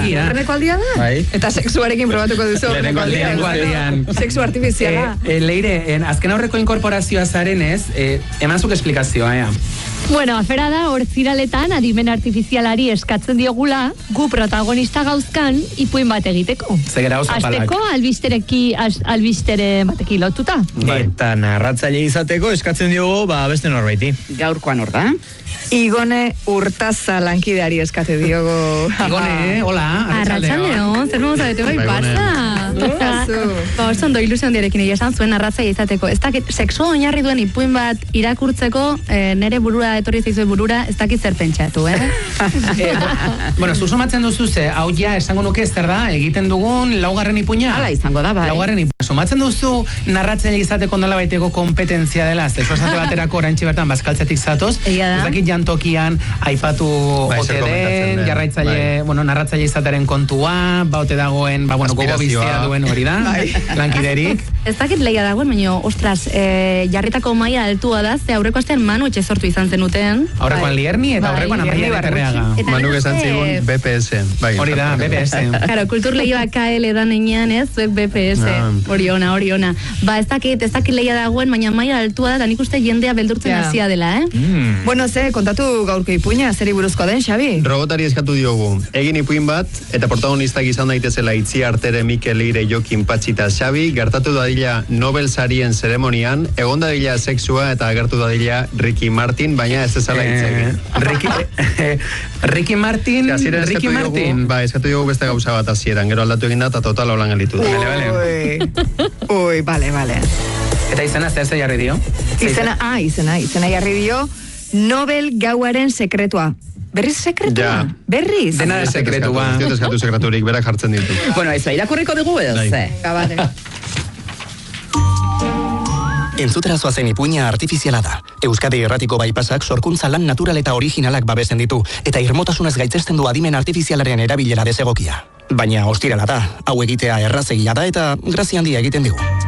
Lehenengo aldia da? Eta sexuarekin probatuko duzu. Lehenengo aldian. Sexu artifiziala. Leire, azken aurreko inkorporazioa zarenez, emanzuk esplikazioa, Bueno, afera da, hortziraletan adimen artifizialari eskatzen diogula, gu protagonista gauzkan, ipuin bat egiteko. Zegera oso palak. Azteko albistere bateki lotuta. Eta narratzaile izateko eskatzen diogu, beste norbaiti. Gaurkoan hor da. Igone Urtaza lankideari eskate diogo. Igone, hola, arratsaldeo. Zer modu zabete bai pasa. Oso ondo ilusion diarekin esan zuen narratzaile izateko. Ez dakit, sexu oinarri duen ipuin bat irakurtzeko, nere burura etorri zaizue burura, ez dakit zer pentsatu, Bueno, zuzumatzen duzu ze, hau ja esango nuke zer da, egiten dugun laugarren ipuina. Hala izango da, bai. Laugarren ipuina. Sumatzen duzu narratzaile izateko nola baiteko kompetentzia dela, sexu esate baterako oraintxe bertan bazkaltzetik zatoz. Ez dakit jantokian aipatu ote den, jarraitzaile, narratzaile izateren kontua, ote dagoen, gogo bizia duen hori da, lankiderik. Ez dakit lehia dagoen, baina, ostras, jarritako maila altua da, ze aurreko astean Manu etxe sortu izan zenuten. Aurrekoan Lierni eta aurrekoan Amaia Beterreaga. Manu esan zigun BPS. Hori da, BPS. Claro, kultur lehioa KL da nenean ez, zuek BPS. Hori ona. Ez dakit lehia dagoen, baina maila altua da, nik uste jendea beldurtzen hasia dela, Bueno, kontatu gaurko ipuina, zeri buruzko den, Xabi? Robotari eskatu diogu. Egin ipuin bat, eta protagonistak izan daitezela Itzi Artere, Mikel Leire, Jokin Patxita, Xabi, gertatu dadila Nobel sarien zeremonian, egon dadila sexua eta agertu dadila Ricky Martin, baina ez ezala itzegin. Ricky Martin. Eskatu diogu beste gauza bat hasieran, gero aldatu egin da, eta total holan gelitu. Ui, bale. Eta izena zer jarri dio? Izena jarri dio Nobel gauaren sekretua. Berriz sekretua? Berriz? Dena de sekretua. Ez eskatu sekreturik, berak jartzen ditu. Bueno, ez irakurriko dugu edo, ze? Bale. Entzutera zoazen ipuina artifiziala da. Euskadi Irratiko Bypassak sorkuntza lan natural eta originalak babesten ditu, eta irmotasunez gaitzesten du adimen artifizialaren erabilera desegokia. Baina ostirala da, hau egitea errazegia da eta grazia handia egiten digu.